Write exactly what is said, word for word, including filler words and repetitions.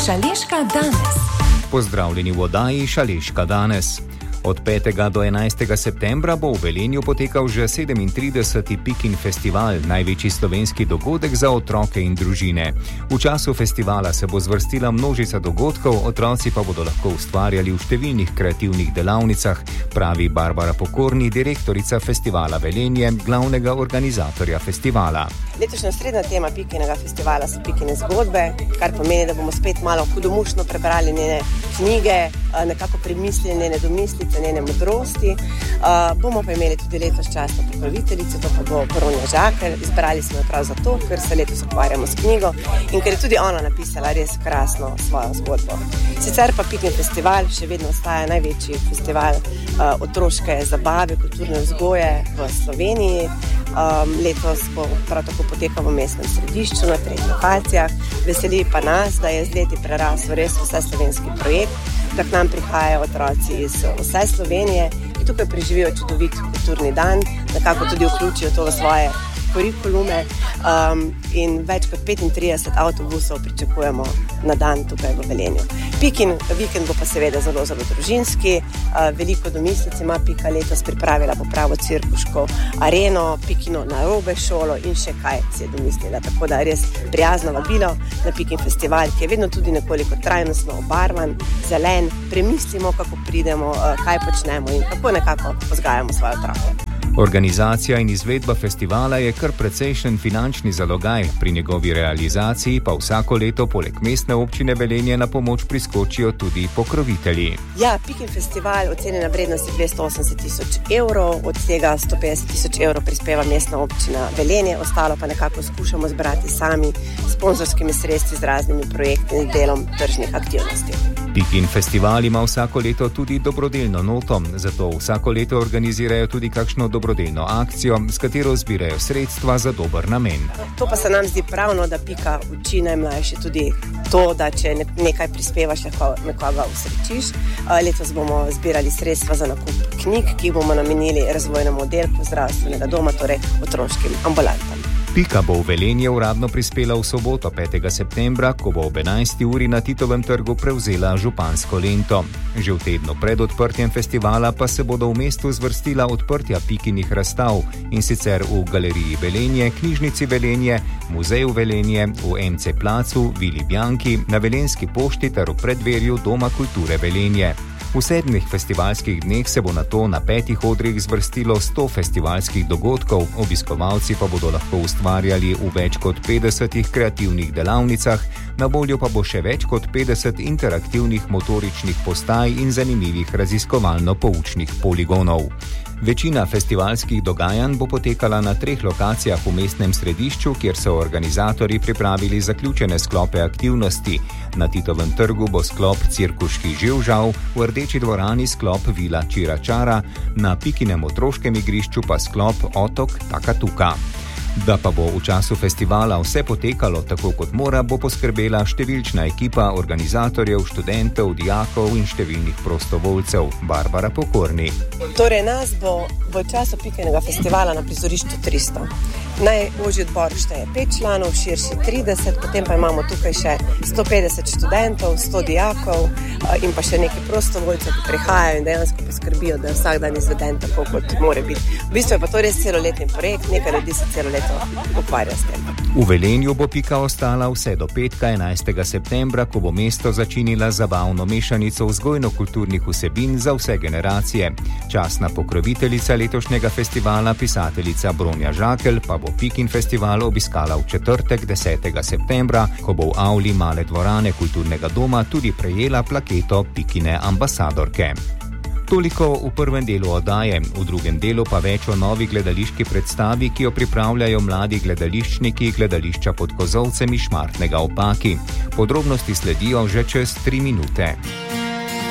Šaleška danes. Pozdravljeni v oddaji Šaleška danes. Od petega do enajstega septembra bo v Velenju potekal že sedemintrideseti Pikin festival, največji slovenski dogodek za otroke in družine. V času festivala se bo zvrstila množica dogodkov, otroci pa bodo lahko ustvarjali v številnih kreativnih delavnicah, pravi Barbara Pokorni, direktorica festivala Velenje, glavnega organizatorja festivala. Letošnja srednja tema Pikinega festivala so Pikine zgodbe, kar pomeni, da bomo spet malo hudomušno prebrali njene knjige, nekako premislili njene domislice, njene modrosti. Uh, bomo pa imeli tudi letos častno pokroviteljico, to pa bo Bronja Žakelj. Izbrali smo jo prav zato, ker se letos ukvarjamo s knjigo in ker je tudi ona napisala res krasno svojo zgodbo. Sicer pa Pikin festival še vedno ostaja največji festival uh, otroške zabave, kulturne vzgoje v Sloveniji. Um, letos bo prav tako potekal v mestnem središču na treh lokacijah. Veseli pa nas, da je z leti prerasel res vse slovenski projekt, da k nam prihajajo otroci iz vse Slovenije, ki tukaj preživijo čudovit kulturni dan, nekako tudi vključijo to v svoje kurikulume um, in več kot petintrideset avtobusov pričakujemo na dan tukaj v Velenju. Pikin vikend bo pa seveda zelo, zelo družinski, uh, veliko domislic ima Pika letos pripravila popravo cirkuško areno, Pikino narobe šolo in še kaj si je domislila. Tako da res prijazno vabilo na Pikin festival, ki je vedno tudi nekoliko trajnostno obarvan, zelen, premislimo, kako pridemo, uh, kaj počnemo in kako nekako vzgajamo svoje otroke. Organizacija in izvedba festivala je kar precejšen finančni zalogaj, pri njegovi realizaciji pa vsako leto poleg mestne občine Velenje na pomoč priskočijo tudi pokrovitelji. Ja, Pikin festival ocenjena vrednost je dvesto osemdeset tisoč evrov, od tega sto petdeset tisoč evrov prispeva mestna občina Velenje, ostalo pa nekako skušamo zbrati sami s sponzorskimi sredstvi z raznimi projekti in delom tržnih aktivnosti. Pikin festival ima vsako leto tudi dobrodelno noto, zato vsako leto organizirajo tudi kakšno dobrodelno akcijo, s katero zbirajo sredstva za dober namen. To pa se nam zdi pravno, da Pika uči najmlajše tudi to, da če nekaj prispevaš, lahko nekoga usrečiš. Letos bomo zbirali sredstva za nakup knjig, ki bomo namenili razvojnemu oddelku zdravstvenega doma, torej otroškim ambulantam. Pika bo v Velenje uradno prispela v soboto petega septembra, ko bo ob enajsti uri na Titovem trgu prevzela župansko lento. Že v tednu pred odprtjem festivala pa se bodo v mestu zvrstila odprtja Pikinih razstav, in sicer v Galeriji Velenje, Knjižnici Velenje, Muzeju Velenje, v em ce placu, Vili Bianchi, na Velenjski pošti ter v preddverju Doma kulture Velenje. V sedmih festivalskih dneh se bo nato na petih odrih zvrstilo sto festivalskih dogodkov, obiskovalci pa bodo lahko ustvarjali v več kot petdesetih kreativnih delavnicah, na voljo pa bo še več kot petdeset interaktivnih motoričnih postaj in zanimivih raziskovalno-poučnih poligonov. Večina festivalskih dogajanj bo potekala na treh lokacijah v mestnem središču, kjer so organizatorji pripravili zaključene sklope aktivnosti. Na Titovem trgu bo sklop Cirkuški živžav, v Rdeči dvorani sklop Vila Čiračara, na Pikinem otroškem igrišču pa sklop Otok Takatuka. Da pa bo v času festivala vse potekalo tako, kot mora, bo poskrbela številčna ekipa organizatorjev, študentov, dijakov in številnih prostovoljcev. Barbara Pokorni. Torej, nas bo v času Pikinega festivala na prizorišču tristo. Najožji odbor šteje pet članov, širši trideset, potem pa imamo tukaj še sto petdeset študentov, sto dijakov in pa še neki prostovoljcev, ki prihajajo in dejansko poskrbijo, da je vsak dan izveden tako, kot mora biti. V bistvu je pa to res celoletni projekt, nekaj ljudi se celo leto ukvarja s tem. V Velenju bo Pika ostala vse do petka enajstega septembra, ko bo mesto začinila zabavno mešanico vzgojno-kulturnih vsebin za vse generacije. Častna pokroviteljica letošnjega festivala, pisateljica Bronja Žakelj, pa bo Pikin festival obiskala v četrtek desetega septembra, ko bo v avli male dvorane kulturnega doma tudi prejela plaketo Pikine ambasadorke. Toliko v prvem delu oddaje, v drugem delu pa več o novi gledališki predstavi, ki jo pripravljajo mladi gledališčniki gledališča pod Kozolcem iz Šmartnega ob Paki. Podrobnosti sledijo že čez tri minute.